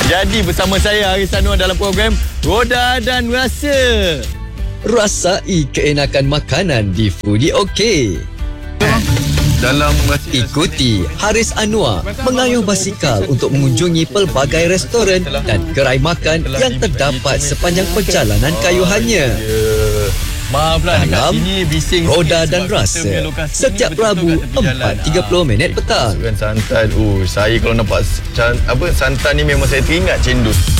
Jadi bersama saya Haris Anwar dalam program Roda dan Rasa. Rasai keenakan makanan di Foodie OK. Dalam Ikuti Haris Anwar mengayuh basikal untuk mengunjungi pelbagai restoran dan gerai makan yang terdapat sepanjang perjalanan kayuhannya. Maaflah Dalam sini bising Roda sikit dan sebab kita Rasa punya lokasi setiap ni betul-betul Rabu kat tepi jalan. 4.30 minit petang. Santan. Saya kalau nampak santan ni memang saya teringat cendol.